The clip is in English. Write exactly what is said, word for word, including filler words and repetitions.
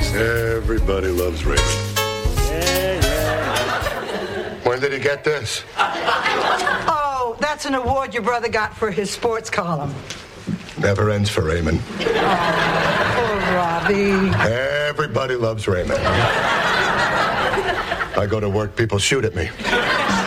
Everybody loves Raymond. Yeah, yeah. When did he get this? Oh, that's an award your brother got for his sports column. Never ends for Raymond. Oh, poor Robbie. Everybody loves Raymond. I go to work, people shoot at me.